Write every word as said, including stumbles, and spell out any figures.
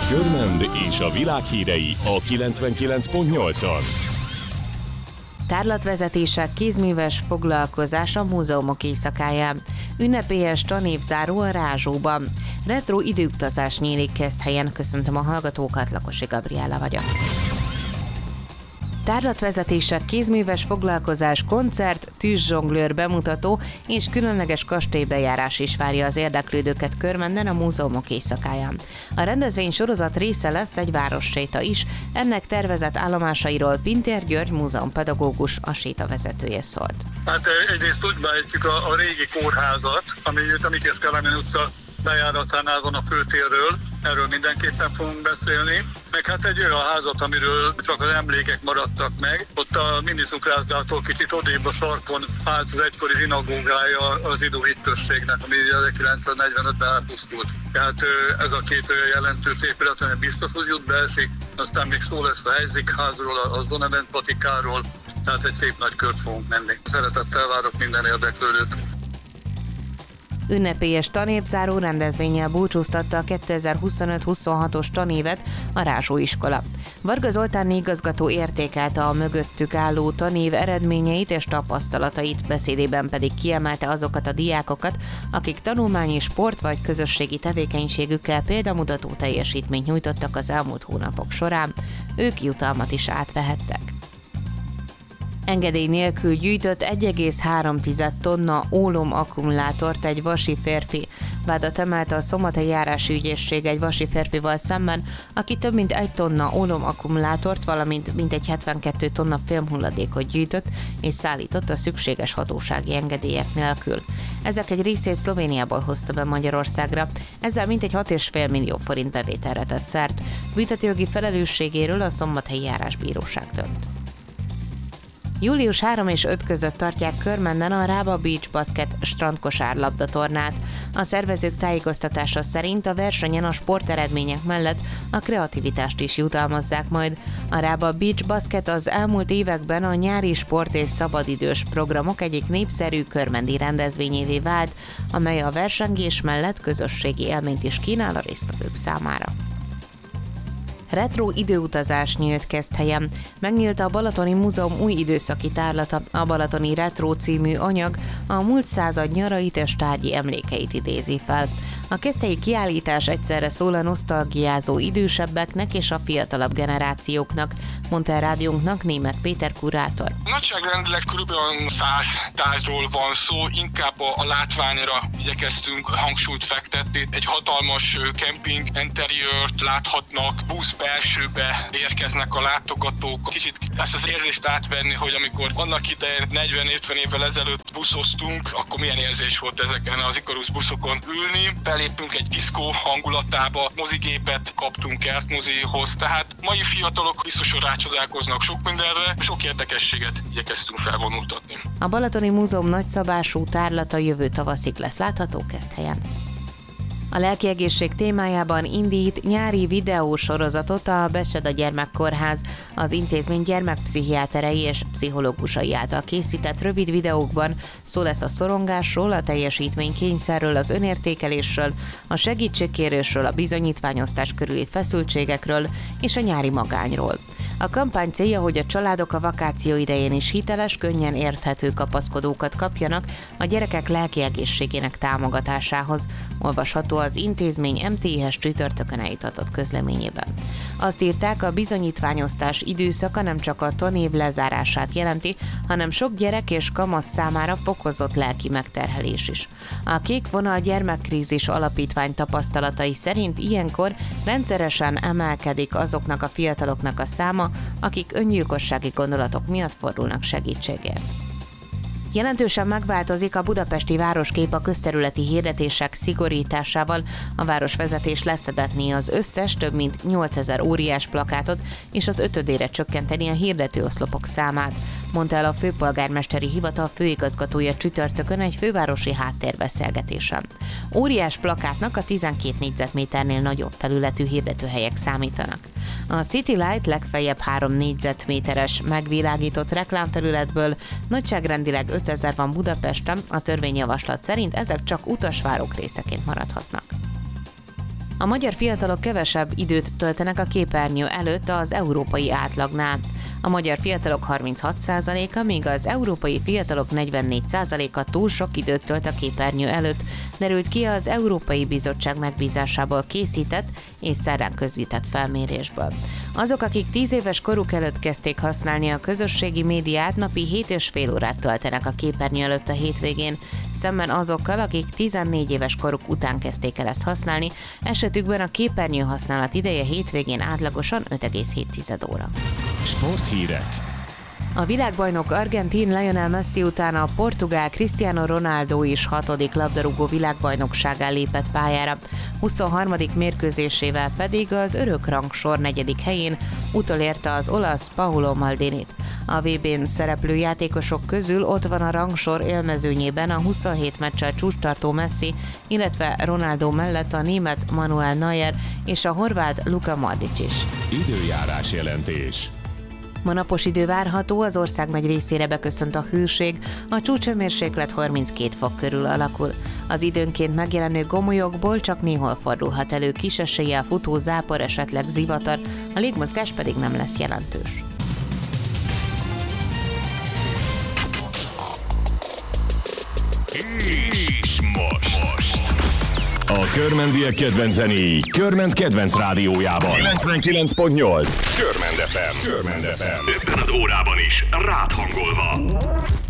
Körmend és a világ hírei a kilencvenkilenc pont nyolcon. Tárlatvezetések, kézműves foglalkozás a múzeumok éjszakáján. Ünnepélyes tanévzáró a Rázsóban. Retro időutazás nyílik Keszthelyen. Köszöntöm a hallgatókat, Lakosi Gabriella vagyok. Tárlatvezetések, kézműves foglalkozás, koncert, tűzzsonglőr bemutató és különleges kastélybejárás is várja az érdeklődőket Körmenden a múzeumok éjszakáján. A rendezvény sorozat része lesz egy városséta is, ennek tervezett állomásairól Pintér György múzeumpedagógus, a séta vezetője szólt. Hát egyrészt úgy beállítjuk a, a régi kórházat, ami jött a Mikész Kelemen utca bejáratánál van a főtérről, erről mindenképpen fogunk beszélni. Meg hát egy olyan házat, amiről csak az emlékek maradtak meg. Ott a Minicukrászdától kicsit odébb a sarkon állt az egykori zsinagógája az Iduhit községnek, ami ezerkilencszáznegyvenötben elpusztult. Tehát ez a két jelentős épület, ami biztos, hogy jut beesik. Aztán még szó lesz a Helyzikházról, a Zonevent patikáról, tehát egy szép nagy kört fogunk menni. Szeretettel várok minden érdeklődőt. Ünnepélyes tanévzáró rendezvénnyel búcsúztatta a kétezer-huszonöt huszonhatos tanévet a Rázsó iskola. Varga Zoltán igazgató értékelte a mögöttük álló tanév eredményeit és tapasztalatait, beszédében pedig kiemelte azokat a diákokat, akik tanulmányi, sport vagy közösségi tevékenységükkel példamutató teljesítményt nyújtottak az elmúlt hónapok során, ők jutalmat is átvehettek. Engedély nélkül gyűjtött egy egész három tonna ólom akkumulátort egy vasi férfi. Vádat emelte a Szombathelyi járási ügyészség egy vasi férfival szemben, aki több mint egy tonna ólom akkumulátort, valamint mintegy hetvenkét tonna filmhulladékot gyűjtött és szállított a szükséges hatósági engedélyek nélkül. Ezek egy részét Szlovéniából hozta be Magyarországra, ezzel mintegy hat egész öt millió forint bevételre tett szert. Büntetőjogi felelősségéről a Szombathelyi járásbíróság dönt. július harmadika és ötödike között tartják Körmenden a Rába Beach Basket strandkosárlabda tornát. A szervezők tájékoztatása szerint a versenyen a sporteredmények mellett a kreativitást is jutalmazzák majd. A Rába Beach Basket az elmúlt években a nyári sport és szabadidős programok egyik népszerű körmendi rendezvényévé vált, amely a versengés mellett közösségi élményt is kínál a résztvevők számára. Retro időutazás nyílt Keszthelyen. Megnyílt a Balatoni Múzeum új időszaki tárlata, a Balatoni Retro című anyag a múlt század nyarait és tárgyi emlékeit idézi fel. A keszthelyi kiállítás egyszerre szól a nosztalgiázó idősebbeknek és a fiatalabb generációknak, mondta a rádiónknak Németh Péter kurátor. Nagyságrendileg kb. száz tárgyról van szó, inkább a látványra igyekeztünk hangsúlyt fektetni. Egy hatalmas kemping interiört láthatnak, busz belsőbe érkeznek a látogatók. Kicsit ezt az érzést átvenni, hogy amikor annak idején negyven-ötven évvel ezelőtt buszoztunk, akkor milyen érzés volt ezeken az Ikarus buszokon ülni. Belépünk egy diszkó hangulatába, mozigépet kaptunk Kert mozihoz, tehát mai fiatalok biztosan rácsodálkoznak sok mindenre, sok érdekességet igyekeztünk felvonultatni. A Balatoni Múzeum nagyszabású tárlata jövő tavaszig lesz látható Keszthelyen. A lelkiegészség témájában indít nyári videósorozatot a Beseda Gyermekkórház. Az intézmény gyermekpszichiáterei és pszichológusai által készített rövid videókban szó lesz a szorongásról, a teljesítménykényszerről, az önértékelésről, a segítségkérésről, a bizonyítványosztás körüli feszültségekről és a nyári magányról. A kampány célja, hogy a családok a vakáció idején is hiteles, könnyen érthető kapaszkodókat kapjanak a gyerekek lelki egészségének támogatásához, olvasható az intézmény em té i-hez csütörtökön eljutatott közleményében. Azt írták, a bizonyítványosztás időszaka nem csak a tanév lezárását jelenti, hanem sok gyerek és kamasz számára fokozott lelki megterhelés is. A Kék Vonal Gyermekkrízis Alapítvány tapasztalatai szerint ilyenkor rendszeresen emelkedik azoknak a fiataloknak a száma, akik öngyilkossági gondolatok miatt fordulnak segítségért. Jelentősen megváltozik a budapesti városkép a közterületi hirdetések szigorításával. A városvezetés leszedetné az összes több mint nyolcezer óriás plakátot, és az ötödére csökkenteni a hirdetőoszlopok számát, mondta el a főpolgármesteri hivatal főigazgatója csütörtökön egy fővárosi háttérbeszélgetésen. Óriás plakátnak a tizenkét négyzetméternél nagyobb felületű hirdetőhelyek számítanak. A City Light legfeljebb három négyzetméteres megvilágított reklámfelületből nagyságrendileg ötezer van Budapesten, a törvényjavaslat szerint ezek csak utasvárok részeként maradhatnak. A magyar fiatalok kevesebb időt töltenek a képernyő előtt az európai átlagnál. A magyar fiatalok harminchat százaléka, míg az európai fiatalok negyvennégy százaléka túl sok időt tölt a képernyő előtt, derült ki az Európai Bizottság megbízásából készített és szerdán közzétett felmérésből. Azok, akik tíz éves koruk előtt kezdték használni a közösségi médiát, napi hét és fél órát töltenek a képernyő előtt a hétvégén, szemben azokkal, akik tizennégy éves koruk után kezdték el ezt használni, esetükben a képernyő használat ideje hétvégén átlagosan öt egész hét óra. Sporthírek. A világbajnok argentin Lionel Messi után a portugál Cristiano Ronaldo is hatodik labdarúgó világbajnokságán lépett pályára, huszonharmadik mérkőzésével pedig az örök rangsor negyedik helyén utolérte az olasz Paolo Maldinit. A vé bén szereplő játékosok közül ott van a rangsor élmezőnyében a huszonhét meccsel csúcstartó Messi, illetve Ronaldo mellett a német Manuel Neuer és a horvát Luka Modric is. Időjárás jelentés. Ma napos idő várható, az ország nagy részére beköszönt a hőség, a csúcshőmérséklet harminckét fok körül alakul. Az időnként megjelenő gomolyokból csak néhol fordulhat elő kis eséllyel futó zápor, esetleg zivatar, a légmozgás pedig nem lesz jelentős. És most. most. A Körmendiek kedvenc zenéi Körment kedvenc rádiójában. kilencvenkilenc pont nyolc. Körmend ef em. Körmend ef em. Ebben az órában is rád hangolva.